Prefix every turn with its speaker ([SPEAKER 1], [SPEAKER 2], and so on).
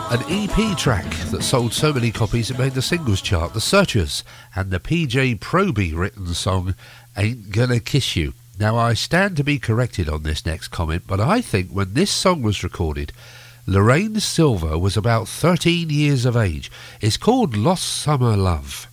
[SPEAKER 1] An EP track that sold so many copies it made the singles chart, The Searchers, and the PJ Proby written song Ain't Gonna Kiss You. Now, I stand to be corrected on this next comment, but I think when this song was recorded, Lorraine Silver was about 13 years of age. It's called Lost Summer Love.